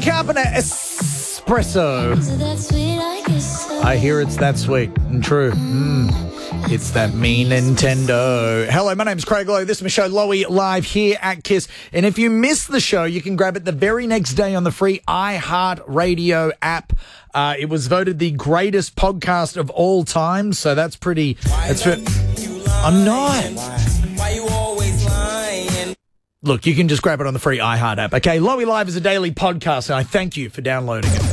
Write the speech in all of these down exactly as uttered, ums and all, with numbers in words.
Carpenter, Espresso. I hear it's that sweet and true. Mm. It's that mean Nintendo. Hello, my name's Craig Lowe. This is my show, Lowy, live here at KISS. And if you miss the show, you can grab it the very next day on the free iHeartRadio app. Uh, it was voted the greatest podcast of all time, so that's pretty... That's pretty I'm not. Why you always lying? Look, you can just grab it on the free iHeart app. Okay, Lowy Live is a daily podcast, and I thank you for downloading it.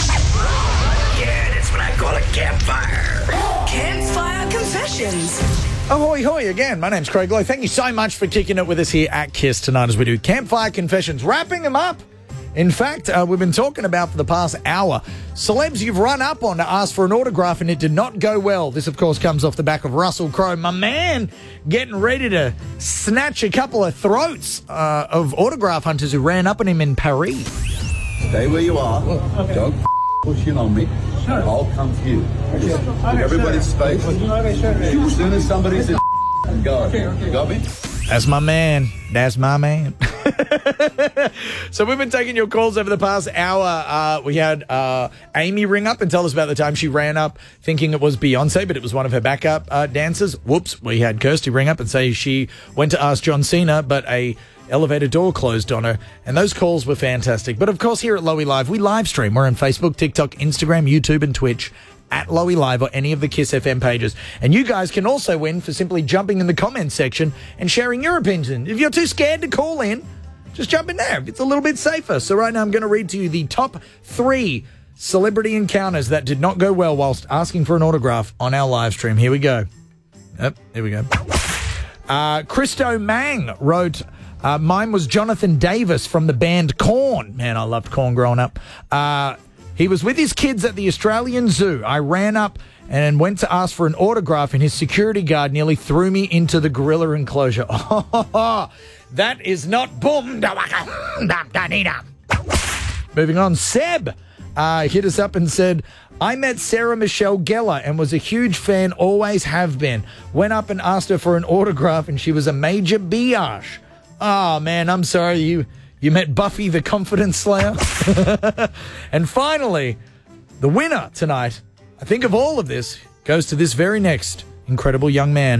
Yeah, that's what I call a campfire. Campfire Confessions. Ahoy, hoy again. My name's Craig Lowe. Thank you so much for kicking it with us here at KISS tonight as we do Campfire Confessions. Wrapping them up. In fact, uh, we've been talking about for the past hour celebs you've run up on to ask for an autograph and it did not go well. This, of course, comes off the back of Russell Crowe, my man, getting ready to snatch a couple of throats uh, of autograph hunters who ran up on him in Paris. Stay where you are. Okay. Don't push in on me. Sure. I'll come to you. Just okay, everybody's sure. Space. Okay, sure. As soon as somebody's in, go. Okay, okay. Got me? That's my man. That's my man. So we've been taking your calls over the past hour. Uh, we had uh, Amy ring up and tell us about the time she ran up thinking it was Beyonce, but it was one of her backup uh, dancers. Whoops. We had Kirsty ring up and say she went to ask John Cena, but a elevator door closed on her. And those calls were fantastic. But of course, here at Lowy Live, we live stream. We're on Facebook, TikTok, Instagram, YouTube, and Twitch at Lowy Live or any of the KISS F M pages. And you guys can also win for simply jumping in the comments section and sharing your opinion. If you're too scared to call in, just jump in there. It's a little bit safer. So right now I'm going to read to you the top three celebrity encounters that did not go well whilst asking for an autograph on our live stream. Here we go. Yep, here we go. Uh, Christo Mang wrote, uh, mine was Jonathan Davis from the band Korn. Man, I loved Korn growing up. Uh, he was with his kids at the Australian Zoo. I ran up and went to ask for an autograph and his security guard nearly threw me into the gorilla enclosure. Oh, that is not boom. Moving on, Seb uh, hit us up and said, I met Sarah Michelle Gellar and was a huge fan, always have been. Went up and asked her for an autograph and she was a major biatch. Oh, man, I'm sorry. You, you met Buffy the Confidence Slayer. And finally, the winner tonight, I think of all of this, goes to this very next incredible young man.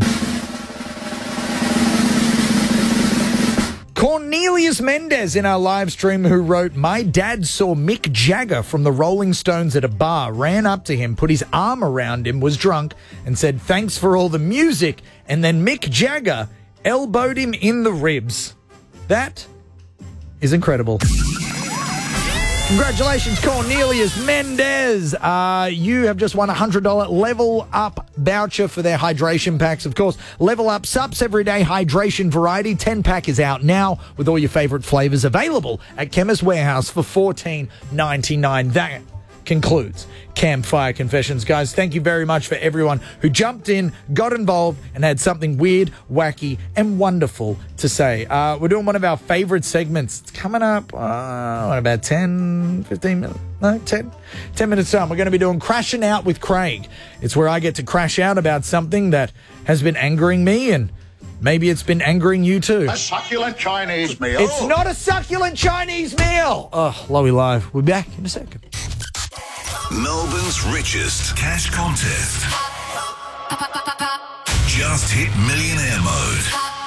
Cornelius Mendez in our live stream who wrote, my dad saw Mick Jagger from the Rolling Stones at a bar, ran up to him, put his arm around him, was drunk, and said, thanks for all the music, and then Mick Jagger elbowed him in the ribs. That is incredible. Congratulations, Cornelius Mendez. Uh, you have just won a one hundred dollars Level Up voucher for their hydration packs. Of course, Level Up Sups Everyday Hydration Variety. ten-pack is out now with all your favourite flavours available at Chemist Warehouse for fourteen ninety-nine. That concludes Campfire Confessions. Guys, thank you very much for everyone who jumped in, got involved, and had something weird, wacky, and wonderful to say. Uh, we're doing one of our favourite segments. It's coming up, uh, what, about ten, fifteen minutes? No, ten? ten minutes time. We're going to be doing Crashing Out with Craig. It's where I get to crash out about something that has been angering me, and maybe it's been angering you too. A succulent Chinese meal. It's not a succulent Chinese meal. Oh, Lowy Live. We'll be back in a second. Melbourne's richest cash contest. Just hit millionaire mode.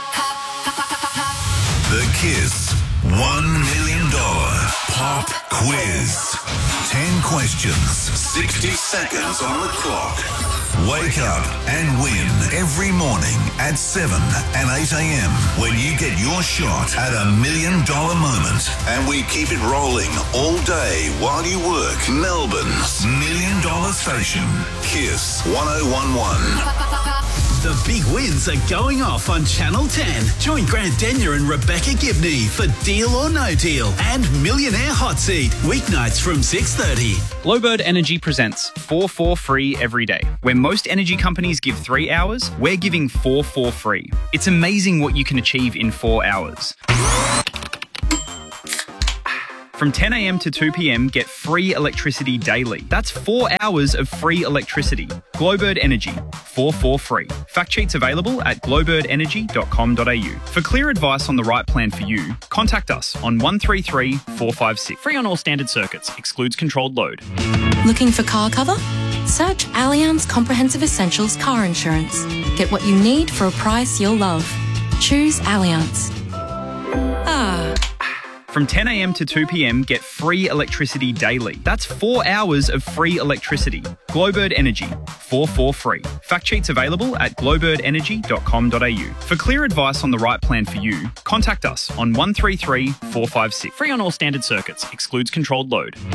The KISS one million dollars Pop Quiz. ten questions, sixty seconds on the clock. Wake up and win every morning at seven and eight a.m. when you get your shot at a million dollar moment. And we keep it rolling all day while you work. Melbourne's million dollar station, KISS one oh one one. The big wins are going off on Channel ten. Join Grant Denyer and Rebecca Gibney for Deal or No Deal and Millionaire Hot Seat, weeknights from six thirty. Glowbird Energy presents four four free every day. Where most energy companies give three hours, we're giving four four free. It's amazing what you can achieve in four hours. From ten a.m. to two p.m, get free electricity daily. That's four hours of free electricity. Glowbird Energy, four four free. Fact sheets available at glowbird energy dot com dot a u. For clear advice on the right plan for you, contact us on one three three, four five six. Free on all standard circuits. Excludes controlled load. Looking for car cover? Search Allianz Comprehensive Essentials Car Insurance. Get what you need for a price you'll love. Choose Allianz. Ah. From ten a.m. to two p.m, get free electricity daily. That's four hours of free electricity. Glowbird Energy, four four free. Fact sheets available at glowbird energy dot com dot a u. For clear advice on the right plan for you, contact us on one three three, four five six. Free on all standard circuits. Excludes controlled load.